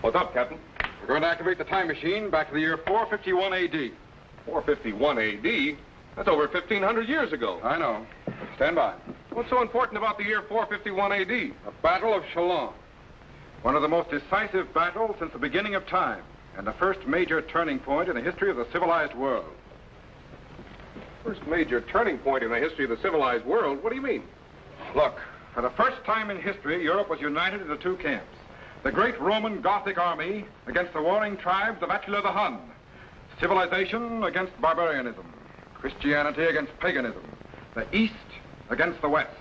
What's up, Captain? We're going to activate the time machine back to the year 451 A.D. 451 A.D.? That's over 1,500 years ago. I know. Stand by. What's so important about the year 451 A.D.? The Battle of Chalon. One of the most decisive battles since the beginning of time, and the first major turning point in the history of the civilized world. First major turning point in the history of the civilized world? What do you mean? Look, for the first time in history, Europe was united into two camps. The great Roman Gothic army against the warring tribes of Attila the Hun. Civilization against barbarianism. Christianity against paganism. The East against the West.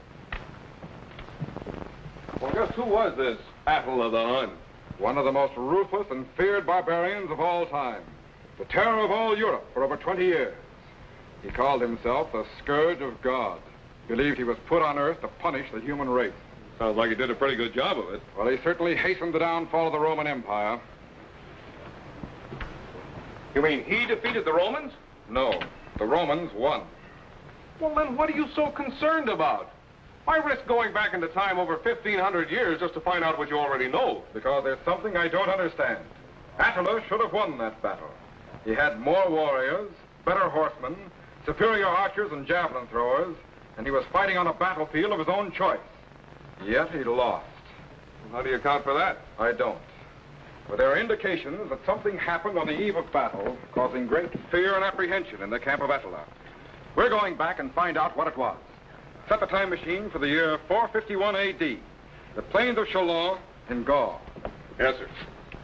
Well, just who was this Attila the Hun? One of the most ruthless and feared barbarians of all time. The terror of all Europe for over 20 years. He called himself the Scourge of God. Believed he was put on earth to punish the human race. Sounds like he did a pretty good job of it. Well, he certainly hastened the downfall of the Roman Empire. You mean he defeated the Romans? No, the Romans won. Well, then what are you so concerned about? Why risk going back into time over 1,500 years just to find out what you already know? Because there's something I don't understand. Attila should have won that battle. He had more warriors, better horsemen, superior archers and javelin throwers, and he was fighting on a battlefield of his own choice. Yet he lost. Well, how do you account for that? I don't. But there are indications that something happened on the eve of battle, causing great fear and apprehension in the camp of Attila. We're going back and find out what it was. Set the time machine for the year 451 A.D., the plains of Chalon in Gaul. Yes, sir.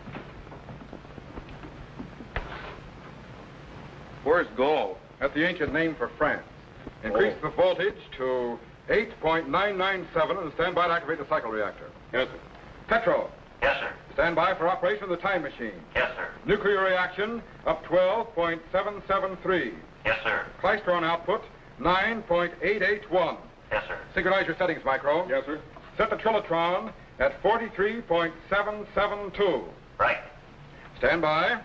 Where's Gaul? That's the ancient name for France. Increase the voltage to 8.997 and stand by to activate the cycle reactor. Yes, sir. Petro. Yes, sir. Stand by for operation of the time machine. Yes, sir. Nuclear reaction up 12.773. Yes, sir. Klystron output 9.881. Yes, sir. Synchronize your settings, Micro. Yes, sir. Set the trilotron at 43.772. Right. Stand by.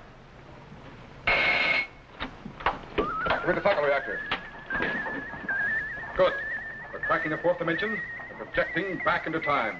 Activate the cycle reactor. Good. We're cracking the fourth dimension and projecting back into time.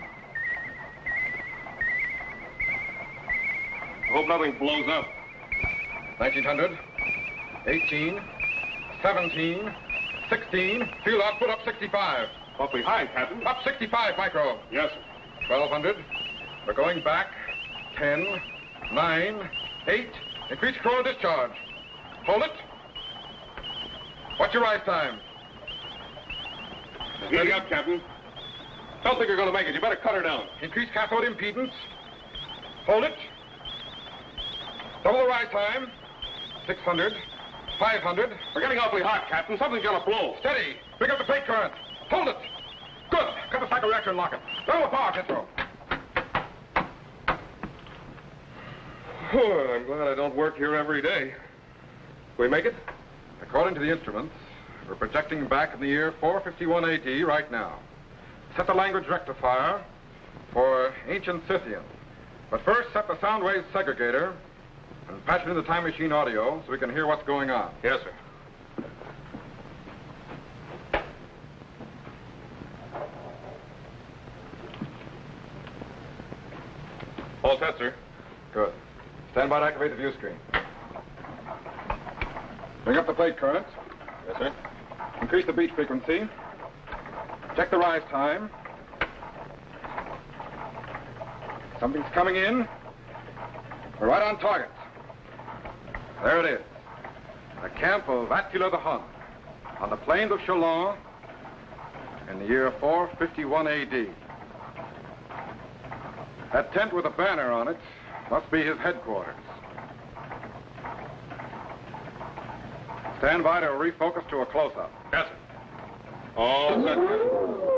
I hope nothing blows up. 1900, 18, 17, 16. Field output up 65. Awfully high, Captain. Up 65, Micro. Yes, sir. 1200. We're going back. 10, 9, 8. Increase coronal discharge. Hold it. What's your rise time? Heating up, Captain. Don't think you're going to make it. You better cut her down. Increase cathode impedance. Hold it. Double the rise time. 600, 500. We're getting awfully hot, Captain. Something's going to blow. Steady. Pick up the plate current. Hold it. Good. Cut the cycle reactor and lock it. Double the power, Petro. Oh, I'm glad I don't work here every day. We make it? According to the instruments, we're projecting back in the year 451 A.D. right now. Set the language rectifier for ancient Scythian. But first, set the sound wave segregator and patch it in the time machine audio so we can hear what's going on. Yes, sir. All set, sir. Good. Stand by to activate the view screen. Bring up the plate current. Yes, sir. Increase the beat frequency. Check the rise time. Something's coming in. We're right on target. There it is. The camp of Attila the Hun on the plains of Chalon in the year 451 A.D. That tent with a banner on it must be his headquarters. Stand by to refocus to a close-up. Yes, sir. All set, Captain.